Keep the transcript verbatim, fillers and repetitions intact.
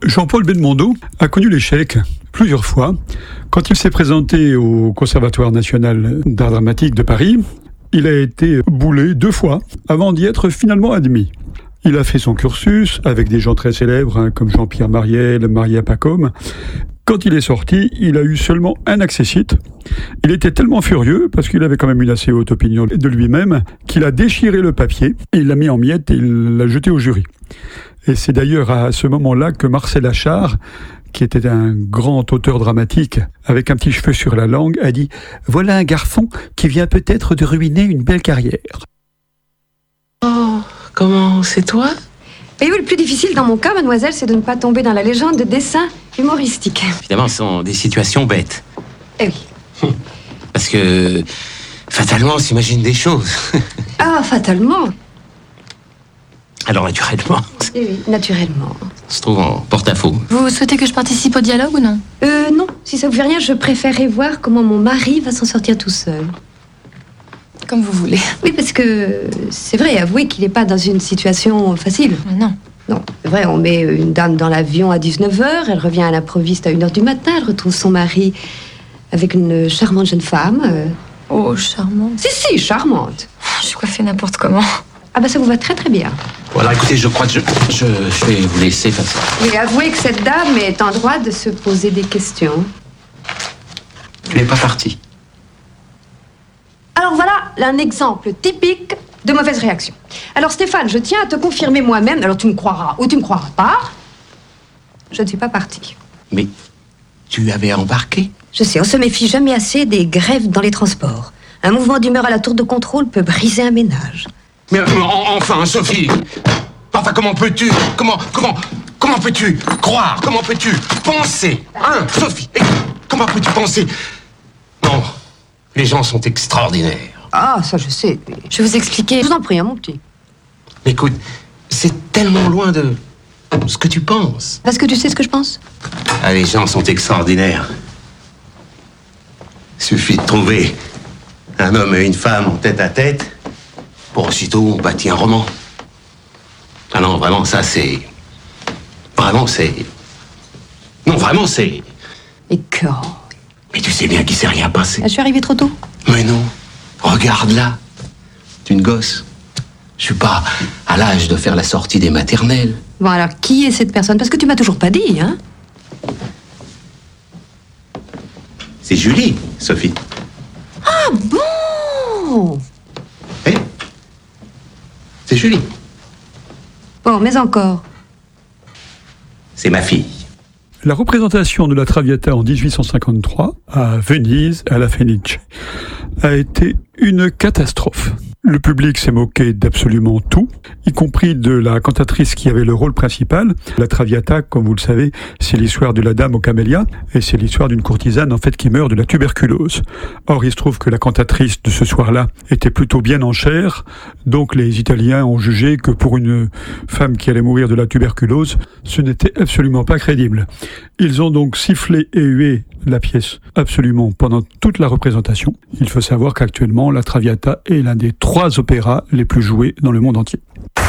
Jean-Paul Belmondo a connu l'échec plusieurs fois. Quand il s'est présenté au Conservatoire national d'art dramatique de Paris, il a été boulé deux fois avant d'y être finalement admis. Il a fait son cursus avec des gens très célèbres hein, comme Jean-Pierre Mariel, Maria Pacôme. Quand il est sorti, il a eu seulement un accessite. Il était tellement furieux, parce qu'il avait quand même une assez haute opinion de lui-même, qu'il a déchiré le papier, il l'a mis en miettes et il l'a jeté au jury. Et c'est d'ailleurs à ce moment-là que Marcel Achard, qui était un grand auteur dramatique, avec un petit cheveu sur la langue, a dit « Voilà un garçon qui vient peut-être de ruiner une belle carrière. » Oh, comment, c'est toi ? Et oui, le plus difficile dans mon cas, mademoiselle, c'est de ne pas tomber dans la légende de dessin humoristique. Évidemment, ce sont des situations bêtes. Eh oui. Parce que, fatalement, on s'imagine des choses. Ah, fatalement. Alors, naturellement, Eh oui, naturellement. on se trouve en porte-à-faux. Vous souhaitez que je participe au dialogue ou non ? Euh, non, si ça vous fait rien, je préférerais voir comment mon mari va s'en sortir tout seul. Comme vous voulez. Oui, parce que c'est vrai, avouez qu'il n'est pas dans une situation facile. Non. Non, c'est vrai, on met une dame dans l'avion à dix-neuf heures, elle revient à l'improviste à une heure du matin, elle retrouve son mari avec une charmante jeune femme. euh. Oh, charmante. Si, si, charmante. Je suis coiffée n'importe comment. Ah bah ça vous va très très bien. Voilà, écoutez, je crois que je, je, je vais vous laisser parce que... Et avouez que cette dame est en droit de se poser des questions. Tu n'es pas parti. Alors voilà un exemple typique de mauvaise réaction. Alors Stéphane, je tiens à te confirmer moi-même, alors tu me croiras ou tu me croiras pas, je ne suis pas partie. Mais tu avais embarqué ? Je sais, on se méfie jamais assez des grèves dans les transports. Un mouvement d'humeur à la tour de contrôle peut briser un ménage. Mais euh, en- enfin, Sophie, enfin, comment peux-tu, comment, comment, comment peux-tu croire, comment peux-tu penser, hein, Sophie, eh, comment peux-tu penser? Non, les gens sont extraordinaires. Ah, ça je sais. Je vais vous expliquer. Je vous en prie, hein, mon petit. Écoute, c'est tellement loin de ce que tu penses. Parce que tu sais ce que je pense? Ah, les gens sont extraordinaires. Suffit de trouver un homme et une femme en tête à tête pour aussitôt on bâtit un roman. Ah non, vraiment, ça c'est... Vraiment, c'est... Non, vraiment, c'est... Écœurant. Mais tu sais bien qu'il s'est rien passé. Je suis arrivée trop tôt. Mais non, regarde là. C'est une gosse. Je suis pas à l'âge de faire la sortie des maternelles. Bon, alors, qui est cette personne? Parce que tu m'as toujours pas dit, hein? C'est Julie, Sophie. Ah bon? Eh? C'est Julie. Bon, mais encore. C'est ma fille. La représentation de la Traviata en dix-huit cent cinquante-trois, à Venise, à la Fenice, a été une catastrophe. Le public s'est moqué d'absolument tout, y compris de la cantatrice qui avait le rôle principal. La Traviata, comme vous le savez, c'est l'histoire de la dame aux camélias, et c'est l'histoire d'une courtisane en fait qui meurt de la tuberculose. Or, il se trouve que la cantatrice de ce soir-là était plutôt bien en chair, donc les Italiens ont jugé que pour une femme qui allait mourir de la tuberculose, ce n'était absolument pas crédible. Ils ont donc sifflé et hué la pièce absolument pendant toute la représentation. Il faut savoir qu'actuellement, la Traviata est l'un des trois opéras les plus joués dans le monde entier.